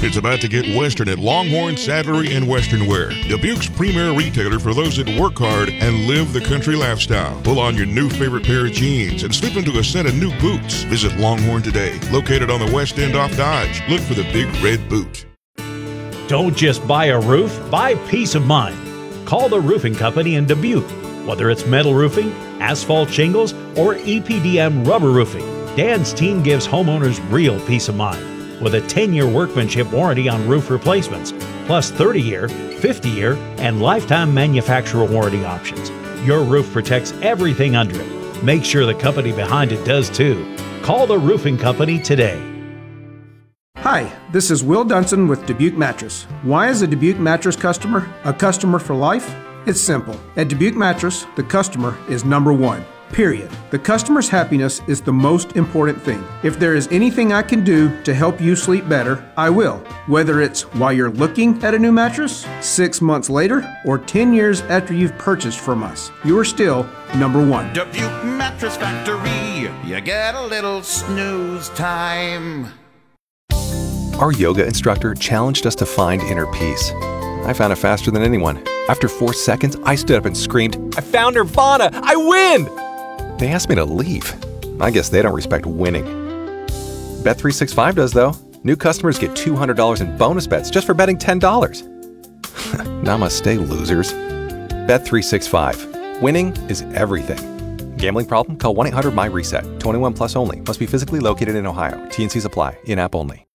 It's about to get Western at Longhorn Saddlery and Western Wear, Dubuque's premier retailer for those that work hard and live the country lifestyle. Pull on your new favorite pair of jeans and slip into a set of new boots. Visit Longhorn today, located on the west end off Dodge. Look for the big red boot. Don't just buy a roof, buy peace of mind. Call the roofing company in Dubuque. Whether it's metal roofing, asphalt shingles, or EPDM rubber roofing, Dan's team gives homeowners real peace of mind with a 10-year workmanship warranty on roof replacements, plus 30-year, 50-year, and lifetime manufacturer warranty options. Your roof protects everything under it. Make sure the company behind it does too. Call the roofing company today. Hi, this is Will Dunson with Dubuque Mattress. Why is a Dubuque Mattress customer a customer for life? It's simple. At Dubuque Mattress, the customer is number one. Period. The customer's happiness is the most important thing. If there is anything I can do to help you sleep better, I will. Whether it's while you're looking at a new mattress, 6 months later, or 10 years after you've purchased from us, you are still number one. Dubuque Mattress Factory, you get a little snooze time. Our yoga instructor challenged us to find inner peace. I found it faster than anyone. After 4 seconds, I stood up and screamed, "I found Nirvana! I win!" They asked me to leave. I guess they don't respect winning. Bet365 does, though. New customers get $200 in bonus bets just for betting $10. Namaste, losers. Bet365. Winning is everything. Gambling problem? Call 1-800-MY-RESET. 21 plus only. Must be physically located in Ohio. T&Cs apply. In-app only.